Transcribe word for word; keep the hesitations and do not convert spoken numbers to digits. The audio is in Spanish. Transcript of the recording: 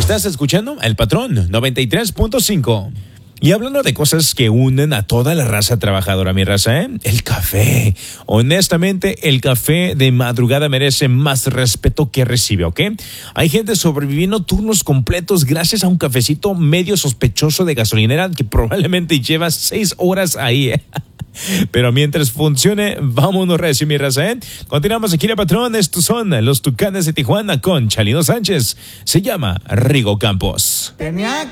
Estás escuchando El Patrón noventa y tres punto cinco. Y hablando de cosas que unen a toda la raza trabajadora, mi raza, ¿eh? El café. Honestamente, el café de madrugada merece más respeto que recibe, ¿ok? Hay gente sobreviviendo turnos completos gracias a un cafecito medio sospechoso de gasolinera que probablemente lleva seis horas ahí, ¿eh? Pero mientras funcione, vámonos recio, mi raza, ¿eh? Continuamos aquí, el Patrón. Estos son los Tucanes de Tijuana con Chalino Sánchez. Se llama Rigo Campos. Tenía